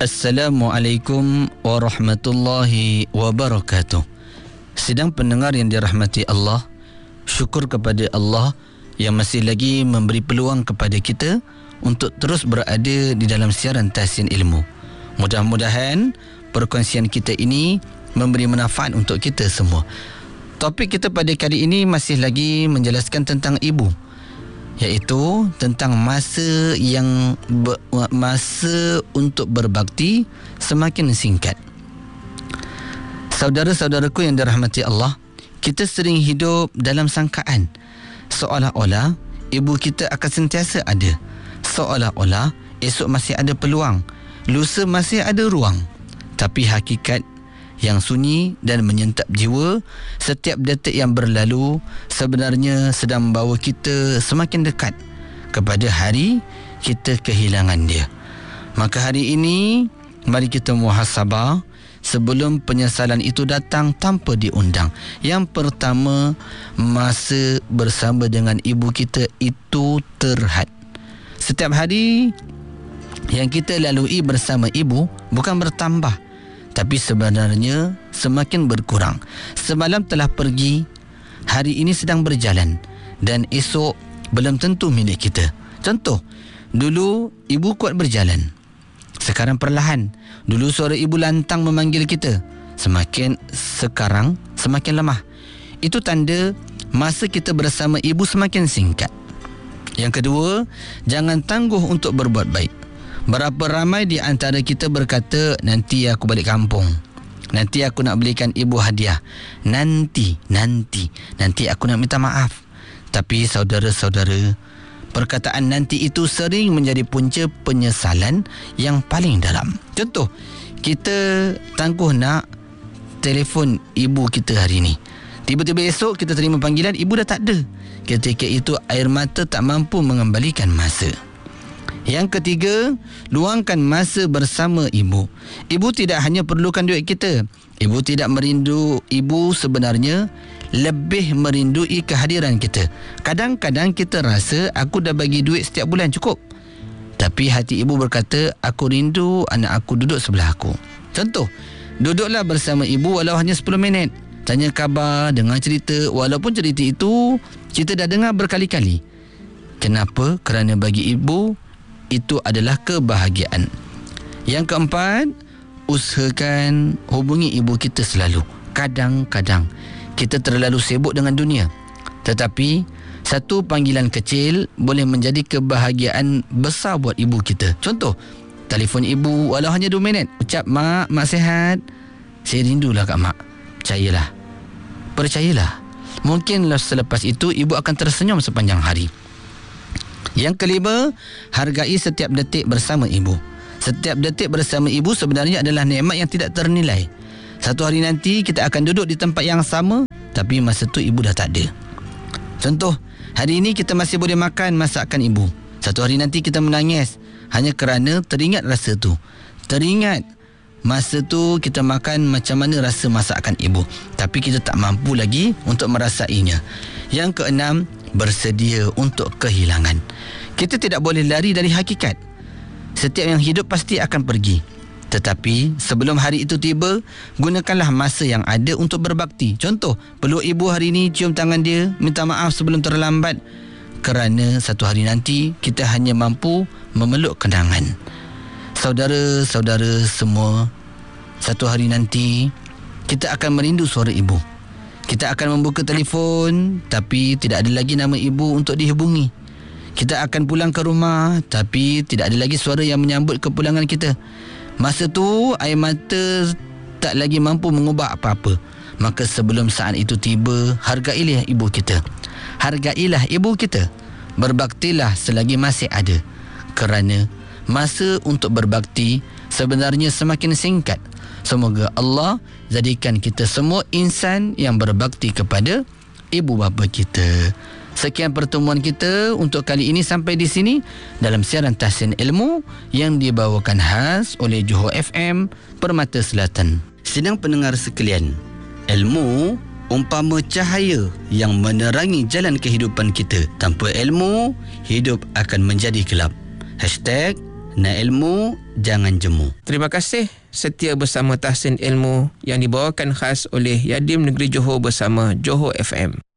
Assalamualaikum warahmatullahi wabarakatuh. Sidang pendengar yang dirahmati Allah, syukur kepada Allah yang masih lagi memberi peluang kepada kita untuk terus berada di dalam siaran Tahsin Ilmu. Mudah-mudahan perkongsian kita ini memberi manfaat untuk kita semua. Topik kita pada kali ini masih lagi menjelaskan tentang ibu, iaitu tentang masa untuk berbakti semakin singkat. Saudara-saudaraku yang dirahmati Allah, kita sering hidup dalam sangkaan seolah-olah ibu kita akan sentiasa ada, seolah-olah esok masih ada peluang, lusa masih ada ruang. Tapi hakikat yang sunyi dan menyentap jiwa, setiap detik yang berlalu sebenarnya sedang membawa kita semakin dekat kepada hari kita kehilangan dia. Maka hari ini mari kita muhasabah sebelum penyesalan itu datang tanpa diundang. Yang pertama, masa bersama dengan ibu kita itu terhad. Setiap hari yang kita lalui bersama ibu bukan bertambah, tapi sebenarnya semakin berkurang. Semalam telah pergi, hari ini sedang berjalan, dan esok belum tentu milik kita. Contoh, dulu ibu kuat berjalan, sekarang perlahan. Dulu suara ibu lantang memanggil kita, sekarang semakin lemah. Itu tanda masa kita bersama ibu semakin singkat. Yang kedua, jangan tangguh untuk berbuat baik. Berapa ramai di antara kita berkata, nanti aku balik kampung, nanti aku nak belikan ibu hadiah, nanti aku nak minta maaf. Tapi saudara-saudara, perkataan nanti itu sering menjadi punca penyesalan yang paling dalam. Contoh, kita tangguh nak telefon ibu kita hari ini, tiba-tiba esok kita terima panggilan, ibu dah tak ada. Ketika itu air mata tak mampu mengembalikan masa. Yang ketiga, luangkan masa bersama ibu. Ibu tidak hanya perlukan duit kita. Ibu tidak merindu, ibu sebenarnya lebih merindui kehadiran kita. Kadang-kadang kita rasa aku dah bagi duit setiap bulan cukup, tapi hati ibu berkata, aku rindu anak aku duduk sebelah aku. Contoh, duduklah bersama ibu walau hanya 10 minit. Tanya khabar, dengar cerita, walaupun cerita itu kita dah dengar berkali-kali. Kenapa? Kerana bagi ibu itu adalah kebahagiaan. Yang keempat, usahakan hubungi ibu kita selalu. Kadang-kadang kita terlalu sibuk dengan dunia, tetapi satu panggilan kecil boleh menjadi kebahagiaan besar buat ibu kita. Contoh, telefon ibu walau hanya 2 minit. Ucap, mak sihat, saya rindulah kat mak. Percayalah, mungkin selepas itu ibu akan tersenyum sepanjang hari. Yang kelima, hargai setiap detik bersama ibu. Setiap detik bersama ibu sebenarnya adalah nikmat yang tidak ternilai. Satu hari nanti kita akan duduk di tempat yang sama, tapi masa tu ibu dah tak ada. Contoh, hari ini kita masih boleh makan masakan ibu. Satu hari nanti kita menangis hanya kerana teringat rasa tu. Teringat masa tu kita makan macam mana rasa masakan ibu, tapi kita tak mampu lagi untuk merasainya. Yang keenam, bersedia untuk kehilangan. Kita tidak boleh lari dari hakikat. Setiap yang hidup pasti akan pergi. Tetapi sebelum hari itu tiba, gunakanlah masa yang ada untuk berbakti. Contoh, peluk ibu hari ini, cium tangan dia, minta maaf sebelum terlambat. Kerana satu hari nanti kita hanya mampu memeluk kenangan. Saudara-saudara semua, satu hari nanti kita akan merindu suara ibu. Kita akan membuka telefon, tapi tidak ada lagi nama ibu untuk dihubungi. Kita akan pulang ke rumah, tapi tidak ada lagi suara yang menyambut kepulangan kita. Masa tu air mata tak lagi mampu mengubah apa-apa. Maka sebelum saat itu tiba, hargailah ibu kita. Hargailah ibu kita. Berbaktilah selagi masih ada. Kerana masa untuk berbakti sebenarnya semakin singkat. Semoga Allah jadikan kita semua insan yang berbakti kepada ibu bapa kita. Sekian pertemuan kita untuk kali ini, sampai di sini dalam siaran Tahsin Ilmu yang dibawakan khas oleh Johor FM Permata Selatan. Sidang pendengar sekalian, ilmu umpama cahaya yang menerangi jalan kehidupan kita. Tanpa ilmu, hidup akan menjadi gelap. nak ilmu jangan jemu. Terima kasih setia bersama Tahsin Ilmu yang dibawakan khas oleh Yadim Negeri Johor bersama Johor FM.